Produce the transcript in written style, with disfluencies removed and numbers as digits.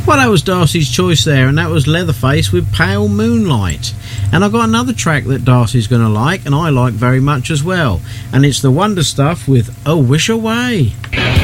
Well, that was Darcy's choice there, and that was Leatherface with Pale Moonlight. And I've got another track that Darcy's going to like, and I like very much as well. And it's the Wonder Stuff with A Wish Away.